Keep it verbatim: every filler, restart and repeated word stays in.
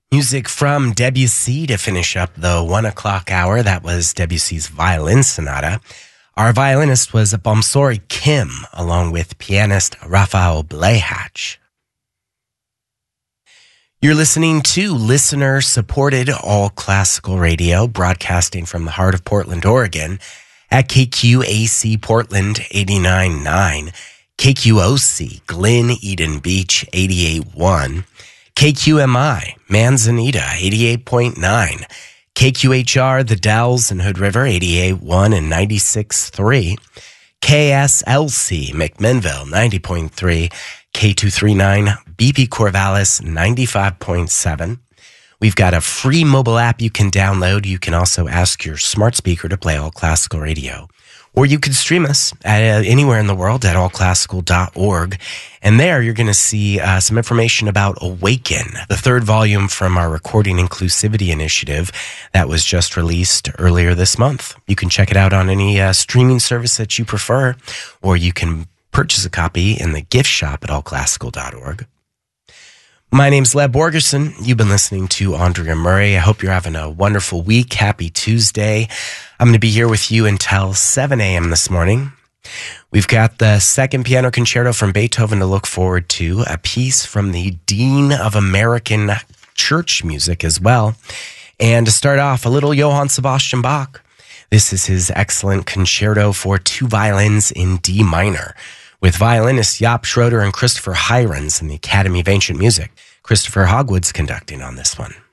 Music from Debussy to finish up the one o'clock hour. That was Debussy's Violin Sonata. Our violinist was Bomsori Kim, along with pianist Rafael Blehach. You're listening to listener-supported all-classical radio, broadcasting from the heart of Portland, Oregon, at K Q A C Portland eighty-nine point nine, K Q O C Glen Eden Beach eighty-eight point one, K Q M I Manzanita eighty-eight point nine, K Q H R The Dells and Hood River eighty-eight point one and ninety-six point three, K S L C McMinnville ninety point three, K two thirty-nine B P Corvallis ninety-five point seven. We've got a free mobile app you can download. You can also ask your smart speaker to play All Classical Radio. Or you can stream us at, uh, anywhere in the world at all classical dot org. And there you're going to see uh, some information about Awaken, the third volume from our Recording Inclusivity Initiative that was just released earlier this month. You can check it out on any uh, streaming service that you prefer, or you can purchase a copy in the gift shop at all classical dot org. My name's Leb Borgerson. You've been listening to Andrea Murray. I hope you're having a wonderful week. Happy Tuesday. I'm going to be here with you until seven a.m. this morning. We've got the second piano concerto from Beethoven to look forward to, a piece from the Dean of American Church Music as well. And to start off, a little Johann Sebastian Bach. This is his excellent concerto for two violins in D minor, with violinists Jaap Schroeder and Christopher Hirons in the Academy of Ancient Music. Christopher Hogwood's conducting on this one.